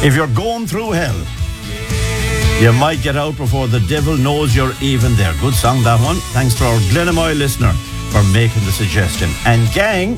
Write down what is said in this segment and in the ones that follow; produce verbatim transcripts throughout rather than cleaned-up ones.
If you're going through hell, you might get out before the devil knows you're even there. Good song, that one. Thanks to our Glenamoy listener for making the suggestion. And gang,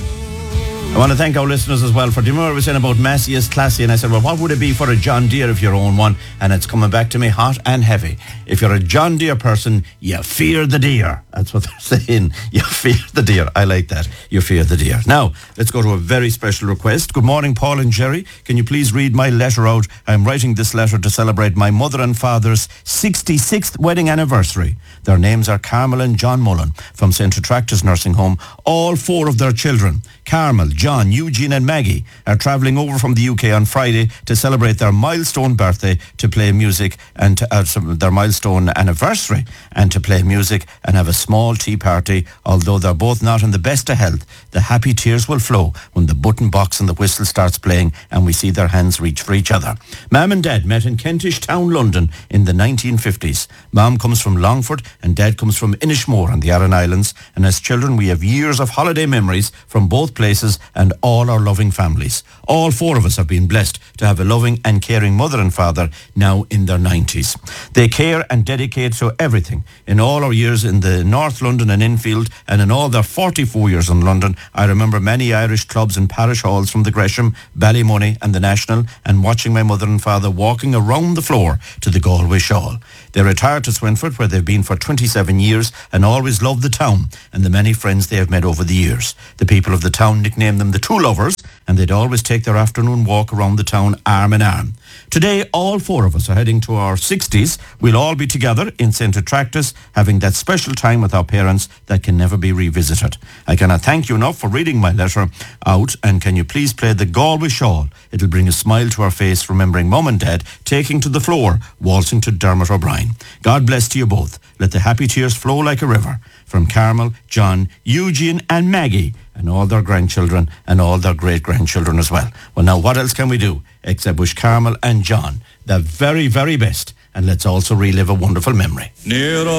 I want to thank our listeners as well for, do you remember I was saying about Massey is classy, and I said, well, what would it be for a John Deere if you own one? And it's coming back to me hot and heavy. If you're a John Deere person, you fear the deer. That's what they're saying. You fear the deer. I like that. You fear the deer. Now, let's go to a very special request. Good morning, Paul and Jerry. Can you please read my letter out? I'm writing this letter to celebrate my mother and father's sixty-sixth wedding anniversary. Their names are Carmel and John Mullen from Saint Retractus Nursing Home. All four of their children, Carmel, John, Eugene and Maggie, are travelling over from the U K on Friday to celebrate their milestone birthday, to play music and to, uh, their milestone anniversary, and to play music and have a small tea party. Although they're both not in the best of health, the happy tears will flow when the button box and the whistle starts playing and we see their hands reach for each other. Mum and Dad met in Kentish Town, London in the nineteen fifties. Mum comes from Longford and Dad comes from Inishmore on the Aran Islands, and as children we have years of holiday memories from both places and all our loving families. All four of us have been blessed to have a loving and caring mother and father now in their nineties. They care and dedicate to everything. In all our years in the North London and Infield, and in all their forty-four years in London, I remember many Irish clubs and parish halls from the Gresham, Ballymoney and the National, and watching my mother and father walking around the floor to the Galway Shawl. They retired to Swinford, where they've been for twenty-seven years, and always loved the town and the many friends they have met over the years. The people of the town nicknamed them the Two Lovers, and they'd always take their afternoon walk around the town arm in arm. Today, all four of us are heading to our sixties. We'll all be together in Saint Retractus, having that special time with our parents that can never be revisited. I cannot thank you enough for reading my letter out, and can you please play the Galway Shawl? It'll bring a smile to our face, remembering Mum and Dad taking to the floor, waltzing to Dermot O'Brien. God bless to you both. Let the happy tears flow like a river. From Carmel, John, Eugene and Maggie, and all their grandchildren and all their great-grandchildren as well. Well, now, what else can we do except wish Carmel and John the very, very best, and let's also relive a wonderful memory. Near